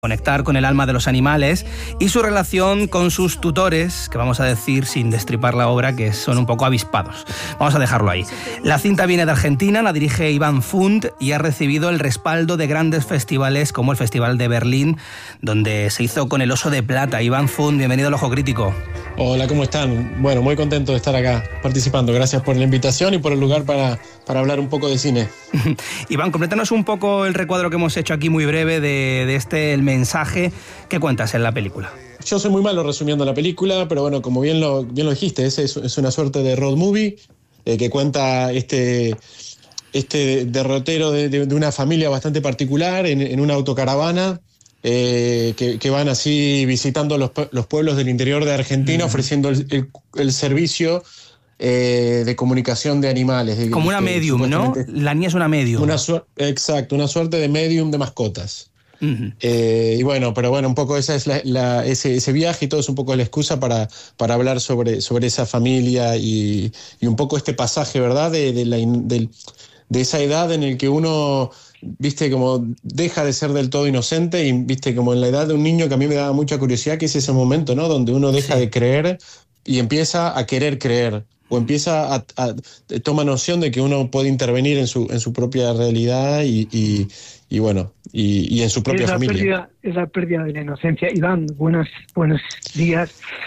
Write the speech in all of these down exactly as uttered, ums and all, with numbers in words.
Conectar con el alma de los animales y su relación con sus tutores, que vamos a decir sin destripar la obra, que son un poco avispados. Vamos a dejarlo ahí. La cinta viene de Argentina, la dirige Iván Fund y ha recibido el respaldo de grandes festivales como el Festival de Berlín, donde se hizo con el Oso de Plata. Iván Fund, bienvenido al Ojo Crítico. Hola, ¿cómo están? Bueno, muy contento de estar acá participando. Gracias por la invitación y por el lugar para, para hablar un poco de cine. Iván, complétanos un poco el recuadro que hemos hecho aquí muy breve de, de este el mensaje que cuentas en la película. Yo soy muy malo resumiendo la película, pero bueno, como bien lo, bien lo dijiste, es, es una suerte de road movie eh, que cuenta este, este derrotero de, de, de una familia bastante particular en, en una autocaravana. Eh, que, que van así visitando los, los pueblos del interior de Argentina, mm. ofreciendo el, el, el servicio eh, de comunicación de animales. De, Como una que, medium, ¿no? La niña es una medium. Una su- exacto, una suerte de medium de mascotas. Uh-huh. Eh, y bueno, pero bueno, un poco esa es la, la, ese, ese viaje y todo es un poco la excusa para, para hablar sobre, sobre esa familia y, y un poco este pasaje, ¿verdad? De, de, la, de, de esa edad en el que uno... viste, como deja de ser del todo inocente y viste, como en la edad de un niño, que a mí me daba mucha curiosidad, que es ese momento, ¿no? Donde uno deja sí. de creer y empieza a querer creer o empieza a, a toma noción de que uno puede intervenir en su, en su propia realidad y, y, y bueno, y, y en su propia es la familia. Pérdida, es la pérdida de la inocencia. Iván, buenos, buenos días.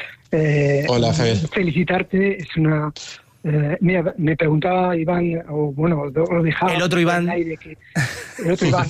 Eh, Hola, Javier. Felicitarte, es una... Eh, mira, me preguntaba Iván, o bueno, lo dejaba... El otro Iván. El, aire que, el otro Iván,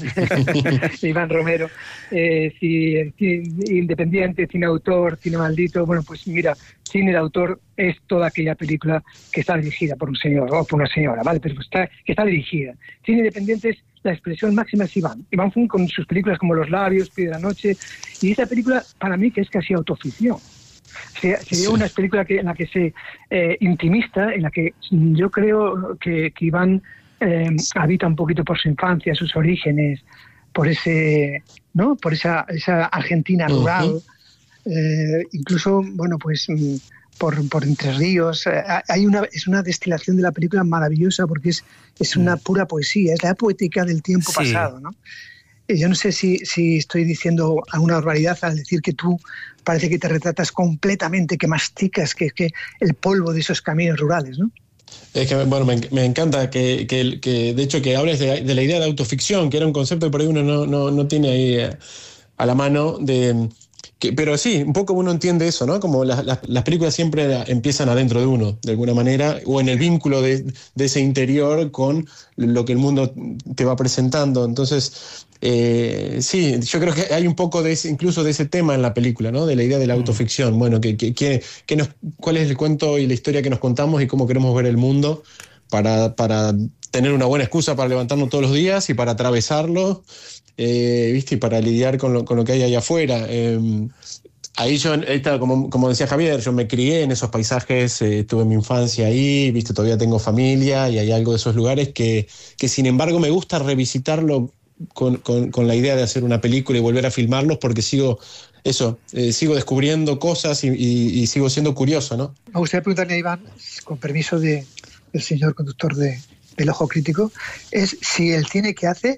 Iván Romero, eh, si cine independiente, cine autor, cine maldito, bueno, pues mira, cine de autor es toda aquella película que está dirigida por un señor o por una señora, ¿vale? Pero está, que está dirigida. Cine independiente es la expresión máxima es Iván. Iván Fund con sus películas como Los labios, Pie de la noche, y esa película para mí que es casi autoficción. Sería sí. una película que, en la que se eh, intimista, en la que yo creo que, que Iván eh, habita un poquito por su infancia, sus orígenes, por ese, ¿no? Por esa, esa Argentina rural, uh-huh. eh, incluso, bueno, pues por, por Entre Ríos. Eh, hay una, es una destilación de la película maravillosa porque es, es una pura poesía, es la poética del tiempo sí. pasado, ¿no? Yo no sé si, si estoy diciendo alguna barbaridad al decir que tú parece que te retratas completamente, que masticas que, que el polvo de esos caminos rurales, ¿no? Es que, bueno, me, me encanta que, que, que, de hecho, que hables de, de la idea de autoficción, que era un concepto que por ahí uno no, no, no tiene ahí a, a la mano, de, que, pero sí, un poco uno entiende eso, ¿no? Como las, las, las películas siempre empiezan adentro de uno, de alguna manera, o en el vínculo de, de ese interior con lo que el mundo te va presentando. Entonces... Eh, sí, yo creo que hay un poco de ese, incluso de ese tema en la película, ¿no? De la idea de la autoficción. Bueno, que, que, que, que nos, cuál es el cuento y la historia que nos contamos y cómo queremos ver el mundo para, para tener una buena excusa para levantarnos todos los días y para atravesarlo, eh, ¿viste? Y para lidiar con lo, con lo que hay allá afuera. Eh, ahí yo, esta, como, como decía Javier, yo me crié en esos paisajes, eh, tuve mi infancia ahí, ¿viste? Todavía tengo familia y hay algo de esos lugares que, que sin embargo me gusta revisitarlo Con, con, con la idea de hacer una película y volver a filmarlos porque sigo eso, eh, sigo descubriendo cosas y, y, y sigo siendo curioso, ¿no? Me gustaría preguntarle a Iván, con permiso de, del señor conductor de, del Ojo Crítico, es si el cine que hace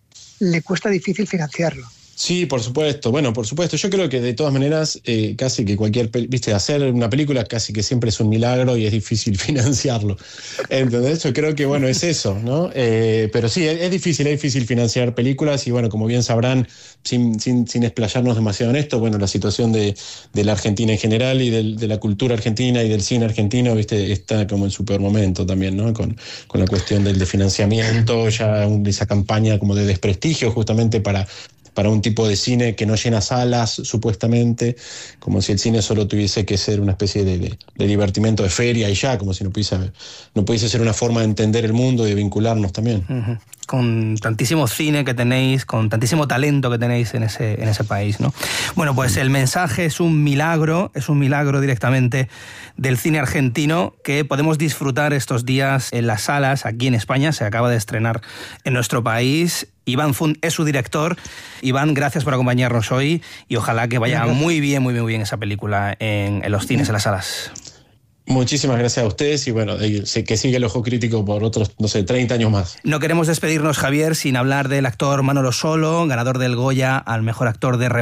le cuesta difícil financiarlo. Sí, por supuesto. Bueno, por supuesto. Yo creo que de todas maneras, eh, casi que cualquier, viste, hacer una película casi que siempre es un milagro y es difícil financiarlo. Entonces, yo creo que, bueno, es eso, ¿no? Eh, pero sí, es, es difícil, es difícil financiar películas y, bueno, como bien sabrán, sin, sin, sin explayarnos demasiado en esto, bueno, la situación de, de la Argentina en general y de, de la cultura argentina y del cine argentino, viste, está como en su peor momento también, ¿no? Con, con la cuestión del de financiamiento, ya un, esa campaña como de desprestigio justamente para... para un tipo de cine que no llena salas, supuestamente, como si el cine solo tuviese que ser una especie de, de, de divertimento de feria y ya, como si no pudiese, no pudiese ser una forma de entender el mundo y de vincularnos también. Uh-huh. Con tantísimo cine que tenéis, con tantísimo talento que tenéis en ese, en ese país, ¿no? Bueno, pues el mensaje es un milagro, es un milagro directamente del cine argentino que podemos disfrutar estos días en las salas aquí en España. Se acaba de estrenar en nuestro país. Iván Fund es su director. Iván, gracias por acompañarnos hoy y ojalá que vaya muy bien, muy bien, muy bien esa película en, en los cines, en las salas. Muchísimas gracias a ustedes y bueno, que siga el Ojo Crítico por otros, no sé, treinta años más. No queremos despedirnos, Javier, sin hablar del actor Manolo Solo, ganador del Goya al mejor actor de